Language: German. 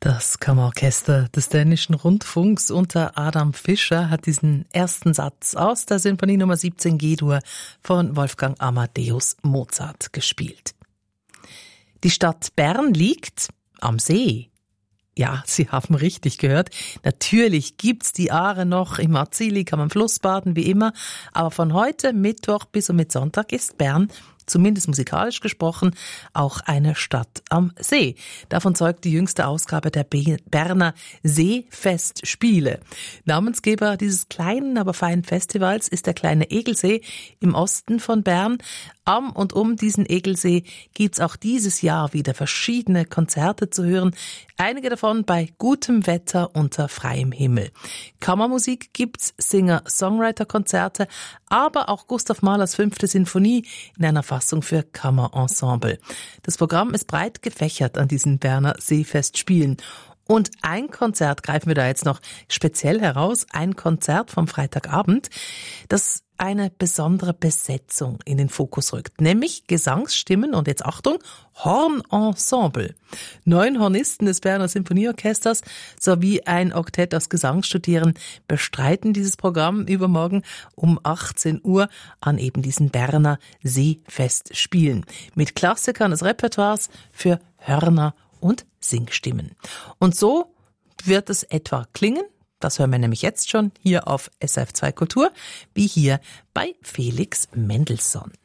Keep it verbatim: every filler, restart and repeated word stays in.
Das Kammerorchester des Dänischen Rundfunks unter Adam Fischer hat diesen ersten Satz aus der Sinfonie Nummer siebzehn G-Dur von Wolfgang Amadeus Mozart gespielt. Die Stadt Bern liegt am See. Ja, Sie haben richtig gehört. Natürlich gibt's die Aare noch. Im Arzili kann man Flussbaden wie immer. Aber von heute Mittwoch bis und mit Sonntag ist Bern, zumindest musikalisch gesprochen, auch eine Stadt am See. Davon zeugt die jüngste Ausgabe der Berner Seefestspiele. Namensgeber dieses kleinen, aber feinen Festivals ist der kleine Egelsee im Osten von Bern. Am und um diesen Egelsee gibt's auch dieses Jahr wieder verschiedene Konzerte zu hören. Einige davon bei gutem Wetter unter freiem Himmel. Kammermusik gibt's, Singer-Songwriter-Konzerte, aber auch Gustav Mahlers fünfte Sinfonie in einer Fassung für Kammerensemble. Das Programm ist breit gefächert an diesen Berner Seefestspielen. Und ein Konzert greifen wir da jetzt noch speziell heraus, ein Konzert vom Freitagabend, das eine besondere Besetzung in den Fokus rückt, nämlich Gesangsstimmen und jetzt Achtung, Hornensemble. Neun Hornisten des Berner Sinfonieorchesters sowie ein Oktett aus Gesangsstudierenden bestreiten dieses Programm übermorgen um achtzehn Uhr an eben diesen Berner Seefestspielen mit Klassikern des Repertoires für Hörner und Singstimmen. Und so wird es etwa klingen, das hören wir nämlich jetzt schon hier auf S R F zwei Kultur, wie hier bei Felix Mendelssohn.